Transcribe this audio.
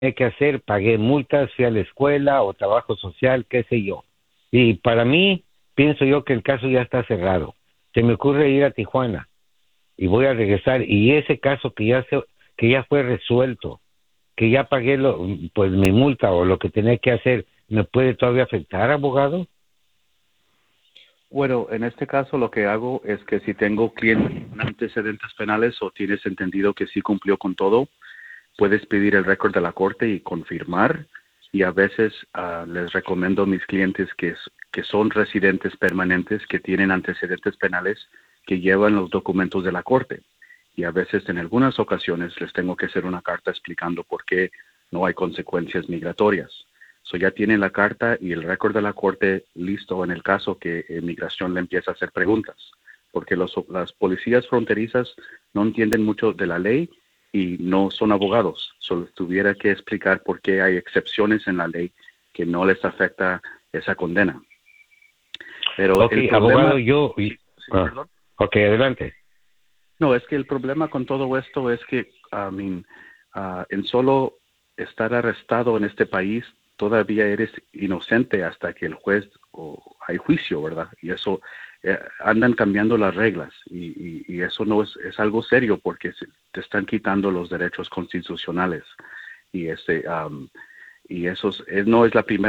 que hacer, pagué multas, fui a la escuela o trabajo social, qué sé yo. Y para mí, pienso yo que el caso ya está cerrado. Se me ocurre ir a Tijuana y voy a regresar y ese caso que ya fue resuelto, que ya pagué pues mi multa o lo que tenía que hacer, ¿me puede todavía afectar, abogado? Bueno, en este caso lo que hago es que si tengo clientes con antecedentes penales o tienes entendido que sí cumplió con todo, puedes pedir el récord de la corte y confirmar. Y a veces les recomiendo a mis clientes que son residentes permanentes, que tienen antecedentes penales, que llevan los documentos de la corte. Y a veces, en algunas ocasiones, les tengo que hacer una carta explicando por qué no hay consecuencias migratorias. So ya tienen la carta y el récord de la corte listo en el caso que migración le empieza a hacer preguntas. Porque las policías fronterizas no entienden mucho de la ley y no son abogados. Solo tuviera que explicar por qué hay excepciones en la ley que no les afecta esa condena. Pero Ok, el abogado, problema... Sí, ah, perdón. ok, adelante. No, es que el problema con todo esto es que, en solo estar arrestado en este país, todavía eres inocente hasta que el juez o hay juicio, ¿verdad? Y eso andan cambiando las reglas y eso no es algo serio porque te están quitando los derechos constitucionales y y eso no es la primera